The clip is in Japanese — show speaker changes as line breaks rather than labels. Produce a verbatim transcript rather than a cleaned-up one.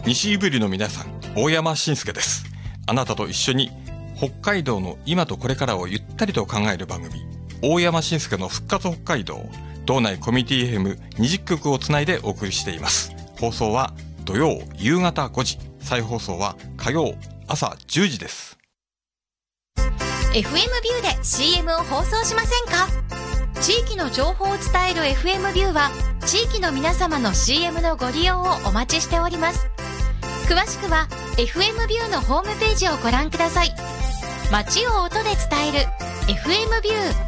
西井ぶりの皆さん、大山伸介です。あなたと一緒に北海道の今とこれからをゆったりと考える番組、大山伸介の復活北海道。道内コミュニティ エフエムにじゅっきょくをつないでお送りしています。放送は土曜夕方ごじ、再放送は火曜朝じゅうじです。
エフエム ビューで シーエム を放送しませんか？地域の情報を伝える エフエム ビューは地域の皆様の シーエム のご利用をお待ちしております。詳しくは エフエム ビューのホームページをご覧ください。街を音で伝える エフエム ビュー。